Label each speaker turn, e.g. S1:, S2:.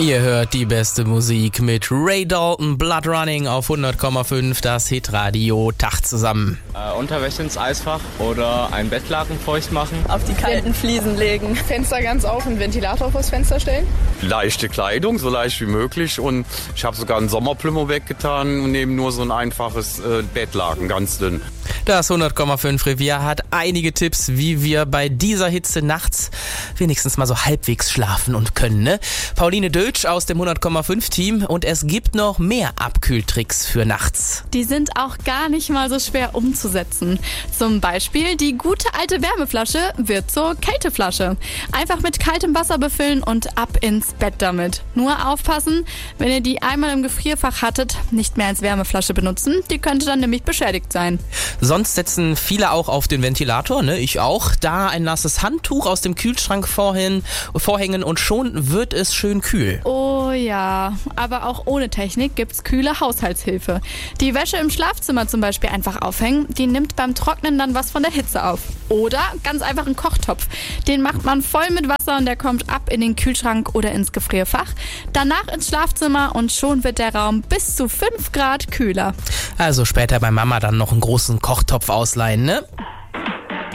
S1: Ihr hört die beste Musik mit Ray Dalton, Blood Running auf 100,5, das Hitradio. Tag zusammen.
S2: Unterwäsche ins Eisfach oder ein Bettlaken feucht machen.
S3: Auf die kalten Fliesen legen.
S4: Fenster ganz auf und Ventilator vors Fenster stellen.
S5: Leichte Kleidung, so leicht wie möglich. Und ich habe sogar einen Sommerplümo weggetan und neben nur so ein einfaches Bettlaken, ganz dünn.
S1: Das 100,5 Revier hat einige Tipps, wie wir bei dieser Hitze nachts wenigstens mal so halbwegs schlafen und können, ne? Pauline Dötsch aus dem 100,5 Team und es gibt noch mehr Abkühltricks für nachts.
S6: Die sind auch gar nicht mal so schwer umzusetzen. Zum Beispiel die gute alte Wärmeflasche wird zur Kälteflasche. Einfach mit kaltem Wasser befüllen und ab ins Bett damit. Nur aufpassen, wenn ihr die einmal im Gefrierfach hattet, nicht mehr als Wärmeflasche benutzen. Die könnte dann nämlich beschädigt sein.
S1: Sonst setzen viele auch auf den Ventilator, ne? Ich auch. Da ein nasses Handtuch aus dem Kühlschrank vorhängen und schon wird es schön kühl.
S6: Oh ja, aber auch ohne Technik gibt's kühle Haushaltshilfe. Die Wäsche im Schlafzimmer zum Beispiel einfach aufhängen, die nimmt beim Trocknen dann was von der Hitze auf. Oder ganz einfach einen Kochtopf. Den macht man voll mit Wasser und der kommt ab in den Kühlschrank oder ins Gefrierfach. Danach ins Schlafzimmer und schon wird der Raum bis zu 5 Grad kühler.
S1: Also später bei Mama dann noch einen großen Kochtopf ausleihen, ne?